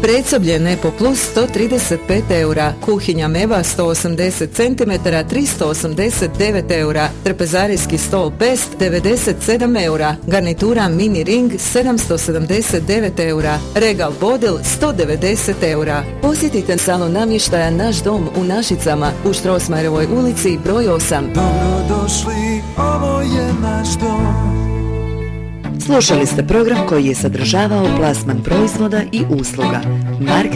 Predsoblje Nepo Plus 135 eura, kuhinja Meva 180 cm 389 eura, trpezarijski stol Best 97 eura, garnitura Mini Ring 779 eura, regal Bodil 190 eura. Posjetite salon namještaja Naš dom u Našicama u Štrosmajerovoj ulici broj 8. Dobrodošli, ovo je naš dom. Slušali ste program koji je sadržavao plasman proizvoda i usluga.